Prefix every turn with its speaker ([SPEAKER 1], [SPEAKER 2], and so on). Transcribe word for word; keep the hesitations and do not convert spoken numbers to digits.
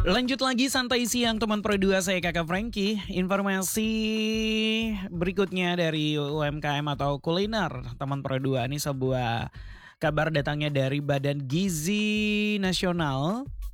[SPEAKER 1] Lanjut lagi santai siang teman Pro dua, saya Kakak Frankie. Informasi berikutnya dari U M K M atau kuliner teman Pro dua, ini sebuah kabar datangnya dari Badan Gizi Nasional.